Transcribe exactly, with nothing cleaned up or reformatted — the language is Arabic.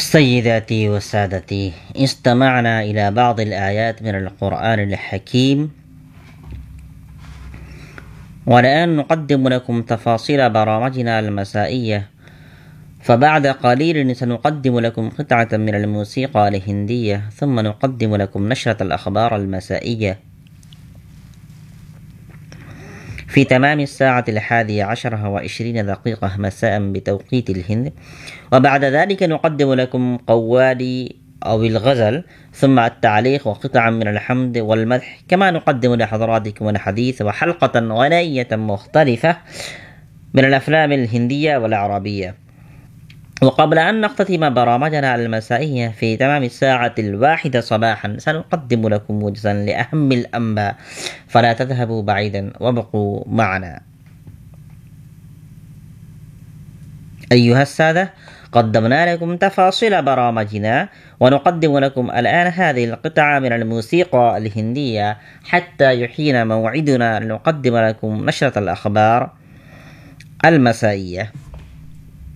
سيداتي وسادتي، استمعنا إلى بعض الآيات من القرآن الحكيم، والآن نقدم لكم تفاصيل برامجنا المسائية. فبعد قليل سنقدم لكم قطعة من الموسيقى الهندية، ثم نقدم لكم نشرة الأخبار المسائية في تمام الساعة الحادية عشرة وعشرين دقيقة مساء بتوقيت الهند، وبعد ذلك نقدم لكم قوالي أو الغزل، ثم التعليق وقطعا من الحمد والمدح، كما نقدم لحضراتكم الحديث وحلقة غنائية مختلفة من الأفلام الهندية والعربية. وقبل أن نختتم برامجنا المسائية في تمام الساعة الواحدة صباحا، سنقدم لكم وجزا لأهم الأنباء، فلا تذهبوا بعيدا وابقوا معنا. أيها السادة، قدمنا لكم تفاصيل برامجنا، ونقدم لكم الآن هذه القطعة من الموسيقى الهندية حتى يحين موعدنا لنقدم لكم نشرة الأخبار المسائية.